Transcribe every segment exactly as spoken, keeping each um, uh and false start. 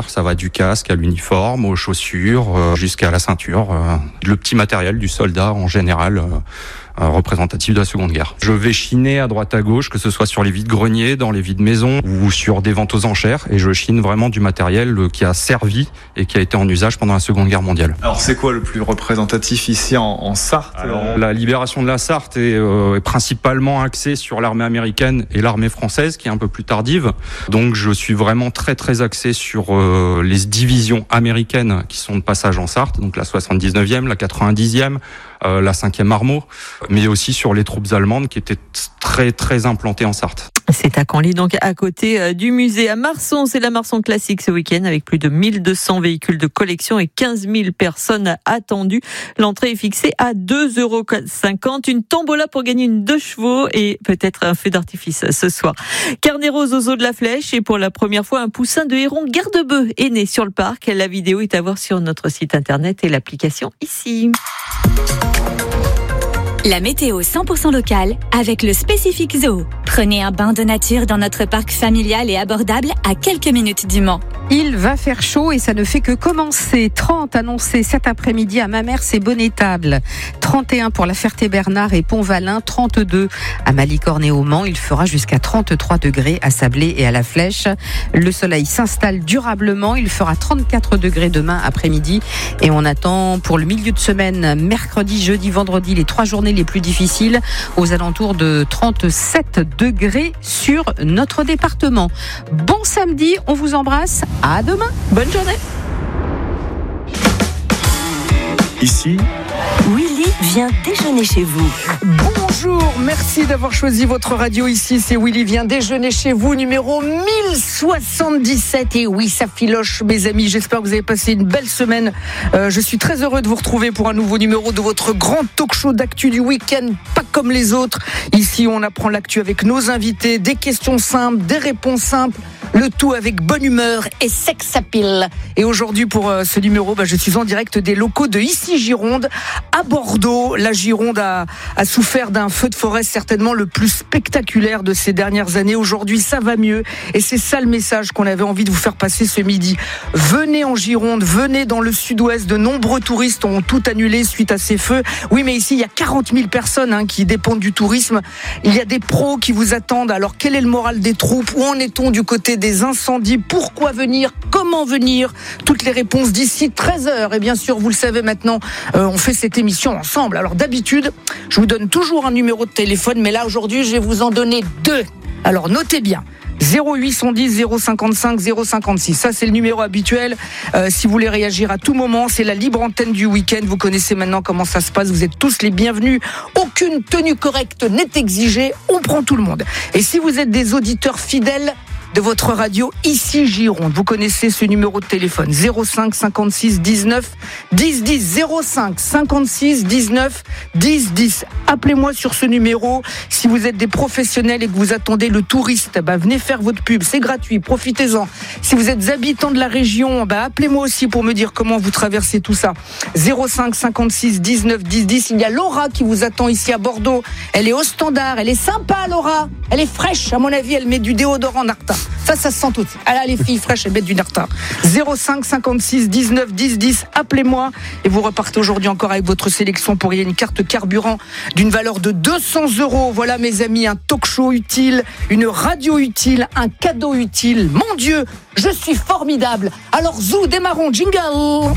militaire. Ça va du casque à l'uniforme, aux chaussures, euh, jusqu'à la ceinture. Euh, le petit matériel du soldat en général. Euh, représentatif de la Seconde Guerre. Je vais chiner à droite à gauche, que ce soit sur les vides-greniers, dans les vides-maisons ou sur des ventes aux enchères, et je chine vraiment du matériel qui a servi et qui a été en usage pendant la Seconde Guerre mondiale. Alors c'est quoi le plus représentatif ici en, en Sarthe? Alors, la libération de la Sarthe est, euh, est principalement axée sur l'armée américaine et l'armée française, qui est un peu plus tardive. Donc je suis vraiment très très axé sur euh, les divisions américaines qui sont de passage en Sarthe, donc la soixante-dix-neuvième, la quatre-vingt-dixième, Euh, la cinquième Armor, mais aussi sur les troupes allemandes qui étaient très très implantées en Sarthe. C'est à Canly, donc à côté euh, du musée. À Marson, c'est la Marson Classique ce week-end avec plus de mille deux cents véhicules de collection et quinze mille personnes attendues. L'entrée est fixée à deux euros cinquante. Une tombola pour gagner une deux chevaux et peut-être un feu d'artifice ce soir. Carnet rose aux eaux de la Flèche et pour la première fois, un poussin de héron garde-bœuf est né sur le parc. La vidéo est à voir sur notre site internet et l'application ici. La météo cent pour cent locale avec le Spécifique Zoo. Prenez un bain de nature dans notre parc familial et abordable à quelques minutes du Mans. Il va faire chaud et ça ne fait que commencer. trente annoncés cet après-midi à Mamers et Bonnétable. trente et un pour la Ferté-Bernard et Pont-Valin. trente-deux à Malicorne et au Mans. Il fera jusqu'à trente-trois degrés à Sablé et à La Flèche. Le soleil s'installe durablement. Il fera trente-quatre degrés demain après-midi. Et on attend pour le milieu de semaine, mercredi, jeudi, vendredi, les trois journées les plus difficiles, aux alentours de trente-sept degrés sur notre département. Bon samedi, on vous embrasse. À demain. Bonne journée. Ici, Willy vient déjeuner chez vous. Bonjour, merci d'avoir choisi votre radio ici. C'est Willy vient déjeuner chez vous, numéro mille soixante-dix-sept. Et oui, ça filoche, mes amis. J'espère que vous avez passé une belle semaine. Euh, je suis très heureux de vous retrouver pour un nouveau numéro de votre grand talk show d'actu du week-end, pas comme les autres. Ici, on apprend l'actu avec nos invités, des questions simples, des réponses simples. Le tout avec bonne humeur et sex appeal. Et aujourd'hui, pour euh, ce numéro, bah, je suis en direct des locaux de Ici Gironde, à Bordeaux. La Gironde a, a souffert d'un feu de forêt certainement le plus spectaculaire de ces dernières années. Aujourd'hui, ça va mieux. Et c'est ça le message qu'on avait envie de vous faire passer ce midi. Venez en Gironde, venez dans le sud-ouest. De nombreux touristes ont tout annulé suite à ces feux. Oui, mais ici, il y a quarante mille personnes hein, qui dépendent du tourisme. Il y a des pros qui vous attendent. Alors, quel est le moral des troupes? Où en est-on du côté des incendies? Pourquoi venir? Comment venir? Toutes les réponses d'ici treize heures. Et bien sûr, vous le savez maintenant, euh, on fait cette émission ensemble. Alors d'habitude, je vous donne toujours un numéro de téléphone, mais là aujourd'hui, je vais vous en donner deux. Alors notez bien. zéro huit cent dix zéro cinquante-cinq zéro cinquante-six. Ça, c'est le numéro habituel. Euh, si vous voulez réagir à tout moment, c'est la libre antenne du week-end. Vous connaissez maintenant comment ça se passe. Vous êtes tous les bienvenus. Aucune tenue correcte n'est exigée. On prend tout le monde. Et si vous êtes des auditeurs fidèles de votre radio Ici Gironde, vous connaissez ce numéro de téléphone zéro cinq cinquante-six dix-neuf dix dix zéro cinq cinquante-six dix-neuf dix dix. Appelez-moi sur ce numéro si vous êtes des professionnels et que vous attendez le touriste. Bah, venez faire votre pub, c'est gratuit, profitez-en. Si vous êtes habitants de la région, bah, appelez-moi aussi pour me dire comment vous traversez tout ça. zéro cinq cinquante-six dix-neuf dix dix. Il y a Laura qui vous attend ici à Bordeaux. Elle est au standard, elle est sympa Laura. Elle est fraîche, à mon avis, elle met du déodorant Narta. Ça, ça se sent tout de suite. Ah là, les filles fraîches, elles mettent du Narta. zéro cinq cinquante-six dix-neuf dix dix. Appelez-moi et vous repartez aujourd'hui encore avec votre sélection pour y avoir une carte carburant d'une valeur de deux cents euros. Voilà, mes amis, un talk show utile, une radio utile, un cadeau utile. Mon Dieu, je suis formidable. Alors, zou, démarrons, jingle.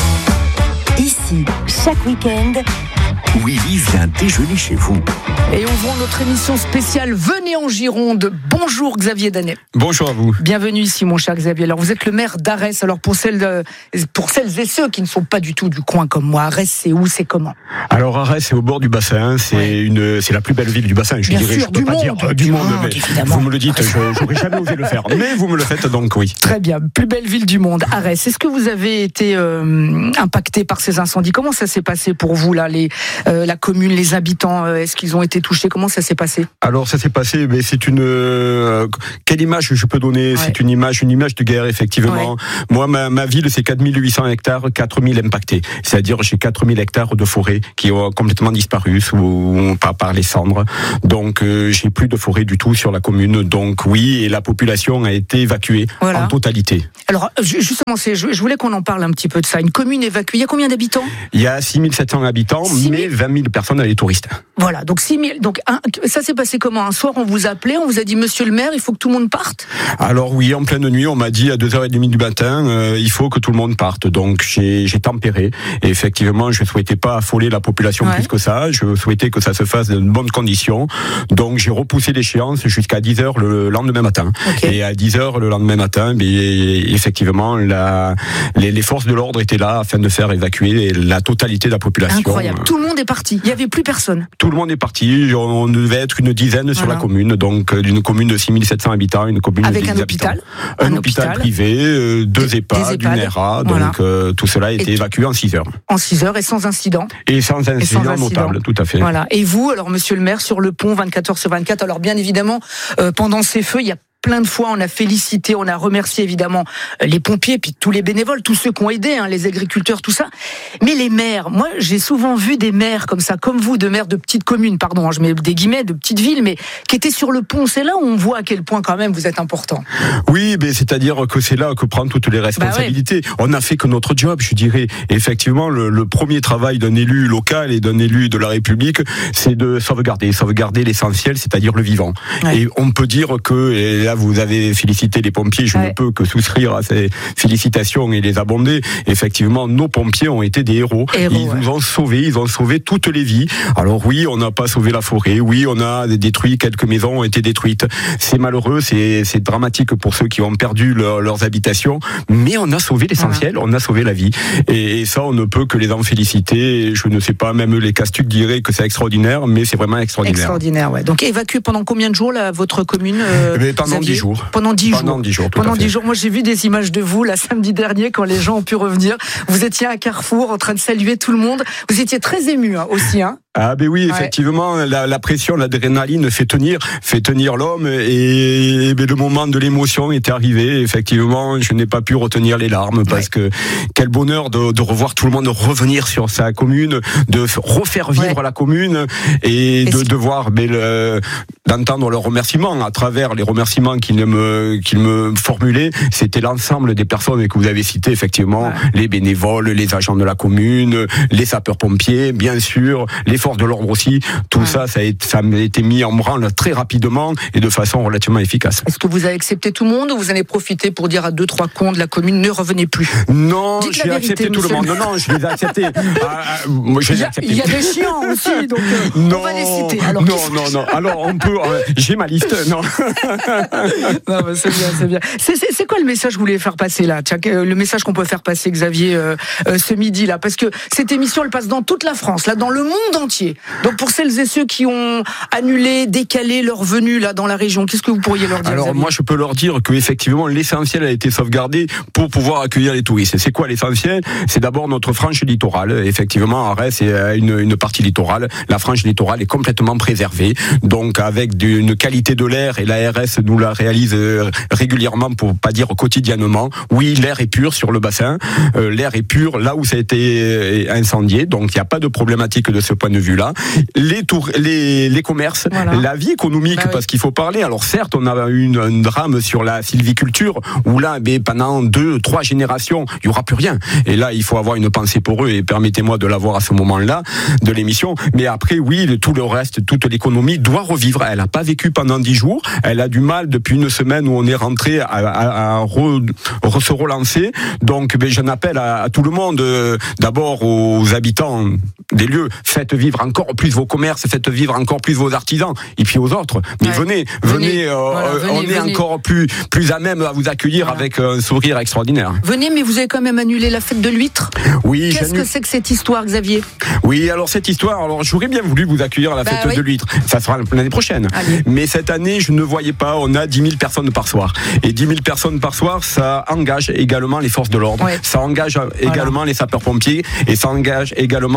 Ici, chaque week-end, Willy vient déjeuner chez vous. Et on ouvre notre émission spéciale Venez en Gironde. Bonjour Xavier Danet. Bonjour à vous. Bienvenue ici mon cher Xavier. Alors vous êtes le maire d'Arès. Alors pour celles, de, pour celles et ceux qui ne sont pas du tout du coin comme moi, Arès c'est où, c'est comment? Alors Arès c'est au bord du bassin, c'est ouais. une, c'est la plus belle ville du bassin. Je Bien dirais, sûr, je peux du pas monde, dire euh, du, du monde, monde mais évidemment. Vous me le dites, je n'aurais jamais osé le faire. Mais vous me le faites donc oui. Très bien, plus belle ville du monde, Arès. Est-ce que vous avez été euh, impacté par ces incendies? Comment ça s'est passé pour vous là? Les, euh, la commune, les habitants, euh, est-ce qu'ils ont été touchés? Comment ça s'est passé? Alors ça s'est passé, mais c'est une euh, quelle image je peux donner? Ouais. C'est une image, une image de guerre effectivement. Ouais. Moi, ma, ma ville, c'est quatre mille huit cents hectares, quatre mille impactés. C'est-à-dire j'ai quatre mille hectares de forêt qui ont complètement disparu sous, par, par les cendres. Donc euh, j'ai plus de forêt du tout sur la commune. Donc oui, et la population a été évacuée voilà. en totalité. Alors justement, c'est, je, je voulais qu'on en parle un petit peu de ça. Une commune évacuée, il y a combien d'habitants? Il y a six mille sept cents habitants, six mille mais vingt mille personnes à les touristes. Voilà, donc six mille. Donc un, ça s'est passé comment? Un soir, on vous a appelé, on vous a dit Monsieur le maire, il faut que tout le monde parte? Alors oui, en pleine nuit, on m'a dit à deux heures trente du matin, euh, il faut que tout le monde parte. Donc j'ai, j'ai tempéré. Et effectivement, je ne souhaitais pas affoler la population ouais. plus que ça. Je souhaitais que ça se fasse dans de bonnes conditions. Donc j'ai repoussé l'échéance jusqu'à dix heures le lendemain matin. Okay. Et à dix heures le lendemain matin, ben, effectivement, la, les, les forces de l'ordre étaient là afin de faire évacuer la totalité de la population. Incroyable. Tout le monde est parti. Il n'y avait plus personne. Tout le monde est parti. On devait être une dizaine voilà. sur la commune. Donc d'une commune de six mille sept cents habitants, une commune avec de un hôpital. Un, un hôpital, hôpital privé, euh, deux des, EHPAD, des une R A. Voilà. Donc euh, tout cela a été et évacué en six heures. En six heures et sans incident. Et sans incident, et sans incident notable, tout à fait. Voilà. Et vous, alors monsieur le maire, sur le pont vingt-quatre heures sur vingt-quatre, alors bien évidemment, euh, pendant ces feux, il y a plein de fois, on a félicité, on a remercié évidemment les pompiers, puis tous les bénévoles, tous ceux qui ont aidé, hein, les agriculteurs, tout ça. Mais les maires, moi j'ai souvent vu des maires comme ça, comme vous, de maires de petites communes, pardon, je mets des guillemets, de petites villes, mais qui étaient sur le pont. C'est là où on voit à quel point quand même vous êtes important. Oui, mais c'est-à-dire que c'est là que prend toutes les responsabilités. Bah ouais. On a fait que notre job, je dirais. Et effectivement, le, le premier travail d'un élu local et d'un élu de la République, c'est de sauvegarder, sauvegarder l'essentiel, c'est-à-dire le vivant. Ouais. Et on peut dire que, et là, vous avez félicité les pompiers, je ouais. ne peux que souscrire à ces félicitations et les abonder. Effectivement, nos pompiers ont été des héros. héros ils ouais. nous ont sauvés, ils ont sauvé toutes les vies. Alors oui, on n'a pas sauvé la forêt, oui, on a détruit, quelques maisons ont été détruites. C'est malheureux, c'est, c'est dramatique pour ceux qui ont perdu leur, leurs habitations, mais on a sauvé l'essentiel, ouais. on a sauvé la vie. Et, et ça, on ne peut que les en féliciter. Je ne sais pas, même les Castucs diraient que c'est extraordinaire, mais c'est vraiment extraordinaire. Extraordinaire, ouais. Donc évacué pendant combien de jours là, votre commune euh, mais pendant dix jours. Pendant dix jours. Pendant dix jours. Pendant dix jours. Moi, j'ai vu des images de vous, là, samedi dernier, quand les gens ont pu revenir. Vous étiez à Carrefour, en train de saluer tout le monde. Vous étiez très ému, hein, aussi, hein. Ah ben oui, effectivement, ouais. la, la pression, l'adrénaline fait tenir, fait tenir l'homme, et, et ben le moment de l'émotion est arrivé. Effectivement, je n'ai pas pu retenir les larmes parce ouais. que quel bonheur de, de revoir tout le monde revenir sur sa commune, de refaire vivre ouais. la commune et, et de, de voir ben, le, d'entendre leurs remerciements à travers les remerciements qu'ils me qu'ils me formulaient. C'était l'ensemble des personnes que vous avez citées, effectivement, ouais. les bénévoles, les agents de la commune, les sapeurs-pompiers, bien sûr, les forces de l'ordre aussi, tout ouais. ça, ça a, été, ça a été mis en branle très rapidement et de façon relativement efficace. Est-ce que vous avez accepté tout le monde ou vous allez profiter pour dire à deux, trois cons de la commune, ne revenez plus? Non, Dites j'ai vérité, accepté tout le monde. Non, non, je les ai acceptés. ah, moi, je les ai acceptés. Il y a des chiens aussi, donc euh, non, on va les citer. Alors, non, non, non. Alors, on peut... Euh, j'ai ma liste, non. non, mais c'est bien, c'est bien. C'est, c'est, c'est quoi le message que vous voulez faire passer, là? Tiens, le message qu'on peut faire passer, Xavier, euh, euh, ce midi, là? Parce que cette émission, elle passe dans toute la France, là, dans le monde entier. Donc pour celles et ceux qui ont annulé, décalé leur venue là dans la région, qu'est-ce que vous pourriez leur dire? Alors Xavier? Moi je peux leur dire que effectivement l'essentiel a été sauvegardé pour pouvoir accueillir les touristes. C'est quoi l'essentiel? C'est d'abord notre frange littorale. Effectivement, Arès c'est une, une partie littorale. La frange littorale est complètement préservée. Donc avec une qualité de l'air, et l'A R S nous la réalise régulièrement, pour pas dire quotidiennement. Oui, l'air est pur sur le bassin. Euh, l'air est pur là où ça a été incendié. Donc il n'y a pas de problématique de ce point de vue-là. Les tours, les, les commerces, voilà. la vie économique, bah oui. parce qu'il faut parler. Alors certes, on a eu une, un drame sur la sylviculture, où là, ben, pendant deux, trois générations, il n'y aura plus rien. Et là, il faut avoir une pensée pour eux, et permettez-moi de l'avoir à ce moment-là de l'émission. Mais après, oui, tout le reste, toute l'économie doit revivre. Elle n'a pas vécu pendant dix jours. Elle a du mal depuis une semaine où on est rentré à, à, à re, re, se relancer. Donc, ben, j'en appelle à, à tout le monde, euh, d'abord aux habitants des lieux, faites vivre encore plus vos commerces, faites vivre encore plus vos artisans, et puis aux autres. Mais ouais. venez, venez, venez, euh, voilà, venez on venez. est encore plus, plus à même à vous accueillir voilà. avec un sourire extraordinaire. Venez, mais vous avez quand même annulé la fête de l'huître. Oui. Qu'est-ce que c'est que cette histoire, Xavier? Oui, alors cette histoire, alors j'aurais bien voulu vous accueillir à la bah fête oui. de l'huître. Ça sera l'année prochaine. Allez. Mais cette année, je ne voyais pas, on a dix mille personnes par soir. Et dix mille personnes par soir, ça engage également les forces de l'ordre. Ouais. Ça engage également voilà. les sapeurs-pompiers, et ça engage également l'hôpital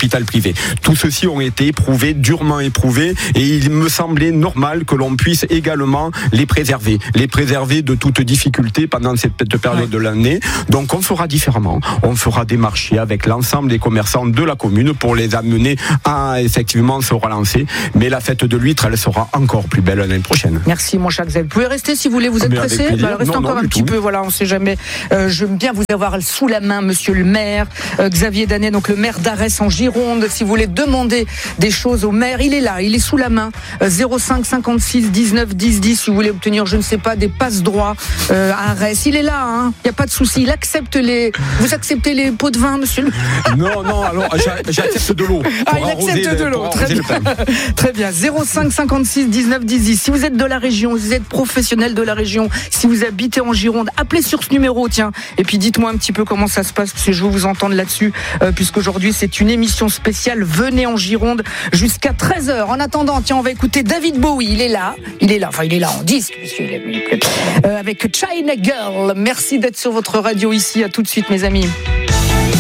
l'hôpital privé. Tout ceci ont été éprouvés, durement éprouvés, et il me semblait normal que l'on puisse également les préserver, les préserver de toute difficulté pendant cette période ouais. de l'année. Donc on fera différemment, on fera des marchés avec l'ensemble des commerçants de la commune pour les amener à effectivement se relancer, mais la fête de l'huître, elle sera encore plus belle l'année prochaine. Merci mon cher Xavier. Vous pouvez rester si vous voulez, vous êtes pressé, bah, restez non, encore non, un petit tout. peu, voilà, on sait jamais. Euh, J'aime bien vous avoir sous la main, monsieur le maire, euh, Xavier Danet, donc le maire d'Arès en Gironde. Si vous voulez demander des choses au maire, il est là, il est sous la main. Euh, zéro cinq cinquante-six dix-neuf dix dix, si vous voulez obtenir, je ne sais pas, des passes droits euh, à Arès. Il est là, hein, il n'y a pas de souci, il accepte les... Vous acceptez les pots de vin, monsieur le Non, non, alors j'accepte de l'eau. Ah, il accepte de l'eau, très bien. Très bien, zéro cinq cinquante-six dix-neuf dix dix. Si vous êtes de la région, si vous êtes professionnel de la région, si vous habitez en Gironde, appelez sur ce numéro, tiens, et puis dites-moi un petit peu comment ça se passe, parce que je veux vous entendre là-dessus, euh, puisqu'aujourd'hui c'est une émission spéciale, venez en Gironde jusqu'à treize heures. En attendant, tiens, on va écouter David Bowie, il est là, il est là, enfin il est là en disque, monsieur, euh, avec China Girl. Merci d'être sur votre radio ici, à tout de suite mes amis.